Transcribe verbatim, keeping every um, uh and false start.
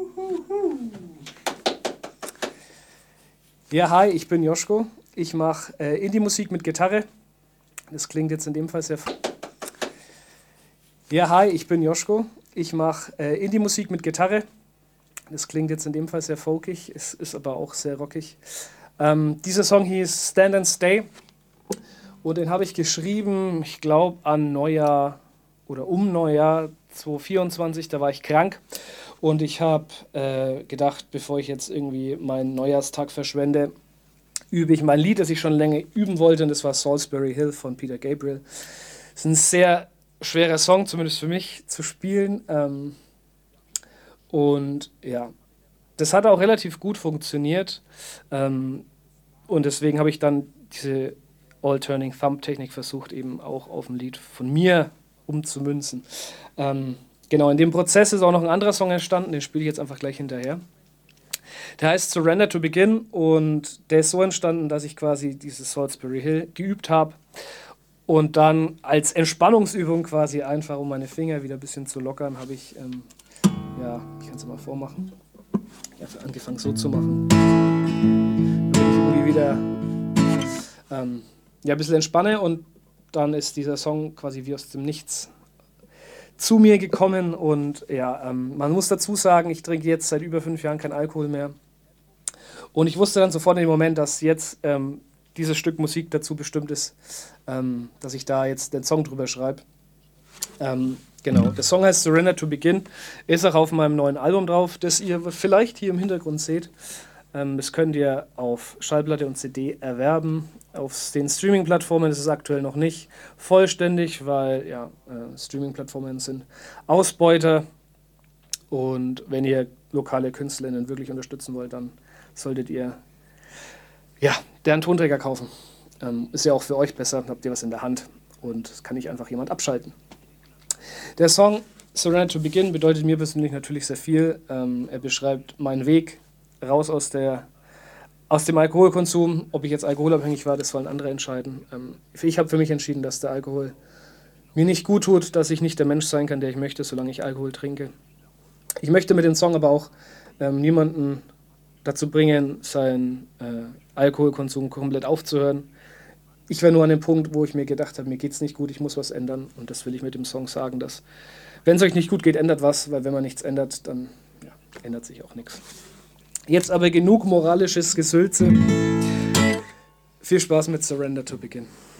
Ja, hi, ich bin Joschko. Ich mache äh, Indie-Musik mit Gitarre. Das klingt jetzt in dem Fall sehr... Ja, hi, ich bin Joschko. Ich mache äh, Indie-Musik mit Gitarre. Das klingt jetzt in dem Fall sehr folkig, es ist aber auch sehr rockig. Ähm, dieser Song hieß Stand and Stay und den habe ich geschrieben, ich glaube an Neujahr oder um Neujahr zwanzig vierundzwanzig, da war ich krank und ich habe äh, gedacht, bevor ich jetzt irgendwie meinen Neujahrstag verschwende, übe ich mein Lied, das ich schon länger üben wollte, und das war Salisbury Hill von Peter Gabriel. Das ist ein sehr schwerer Song, zumindest für mich, zu spielen. Ähm, und ja, das hat auch relativ gut funktioniert. Ähm, und deswegen habe ich dann diese All-Turning-Thumb-Technik versucht, eben auch auf ein Lied von mir umzumünzen. Ähm, genau, in dem Prozess ist auch noch ein anderer Song entstanden, den spiele ich jetzt einfach gleich hinterher. Der heißt Surrender to Begin und der ist so entstanden, dass ich quasi dieses Salisbury Hill geübt habe und dann als Entspannungsübung quasi einfach, um meine Finger wieder ein bisschen zu lockern, habe ich, ähm, ja, ich kann es mal vormachen, ich habe angefangen so zu machen. Dann bin ich irgendwie wieder ähm, ja, ein bisschen entspanne und dann ist dieser Song quasi wie aus dem Nichts zu mir gekommen und ja, ähm, man muss dazu sagen, ich trinke jetzt seit über fünf Jahren kein Alkohol mehr und ich wusste dann sofort in dem Moment, dass jetzt ähm, dieses Stück Musik dazu bestimmt ist, ähm, dass ich da jetzt den Song drüber schreibe. Ähm, genau, der Song heißt Surrender to Begin, ist auch auf meinem neuen Album drauf, das ihr vielleicht hier im Hintergrund seht. Ähm, das könnt ihr auf Schallplatte und C D erwerben. Auf den Streaming-Plattformen ist es aktuell noch nicht vollständig, weil ja, äh, Streaming-Plattformen sind Ausbeuter. Und wenn ihr lokale KünstlerInnen wirklich unterstützen wollt, dann solltet ihr ja, deren Tonträger kaufen. Ähm, ist ja auch für euch besser, dann habt ihr was in der Hand und das kann nicht einfach jemand abschalten. Der Song Surrender to Begin bedeutet mir persönlich natürlich sehr viel. Ähm, er beschreibt meinen Weg raus aus der Aus dem Alkoholkonsum. Ob ich jetzt alkoholabhängig war, das sollen andere entscheiden. Ähm, ich habe für mich entschieden, dass der Alkohol mir nicht gut tut, dass ich nicht der Mensch sein kann, der ich möchte, solange ich Alkohol trinke. Ich möchte mit dem Song aber auch ähm, niemanden dazu bringen, seinen äh, Alkoholkonsum komplett aufzuhören. Ich war nur an dem Punkt, wo ich mir gedacht habe, mir geht's nicht gut, ich muss was ändern. Und das will ich mit dem Song sagen, dass, wenn es euch nicht gut geht, ändert was, weil wenn man nichts ändert, dann ja, ändert sich auch nichts. Jetzt aber genug moralisches Gesülze. Viel Spaß mit Surrender to Begin.